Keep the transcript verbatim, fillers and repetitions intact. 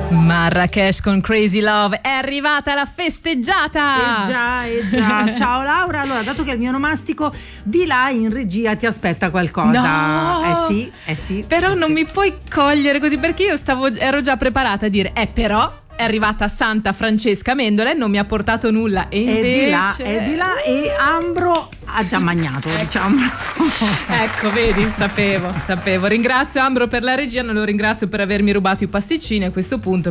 Marrakesh con Crazy Love, è arrivata la festeggiata. Eh già, eh già. Ciao Laura, allora dato che è il mio onomastico, di là in regia ti aspetta qualcosa. No! Eh sì, eh sì. Però eh non sì. mi puoi cogliere così, perché io stavo ero già preparata a dire eh però è arrivata Santa Francesca Mendola e non mi ha portato nulla e invece è di là, è di là e Ambro ha già magnato, diciamo. Ecco, vedi, sapevo, sapevo. Ringrazio Ambro per la regia, non lo ringrazio per avermi rubato i pasticcini a questo punto.